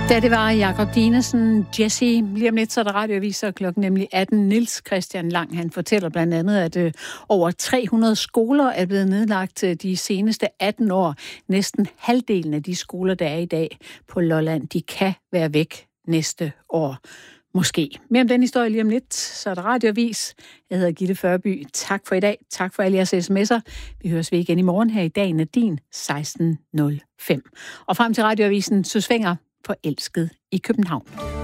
Da det var Jakob Dinesen, Jesse, lige om lidt så er der radioaviser klokken nemlig 18. Niels Christian Lang, han fortæller blandt andet, at over 300 skoler er blevet nedlagt de seneste 18 år. Næsten halvdelen af de skoler, der er i dag på Lolland, de kan være væk næste år. Måske. Mere om den historie lige om lidt, så er der radioavis. Jeg hedder Gitte Førby. Tak for i dag. Tak for alle jeres sms'er. Vi høres ved igen i morgen her i Dagen af din 16.05. Og frem til radioavisen, så svinger Forelsket i København.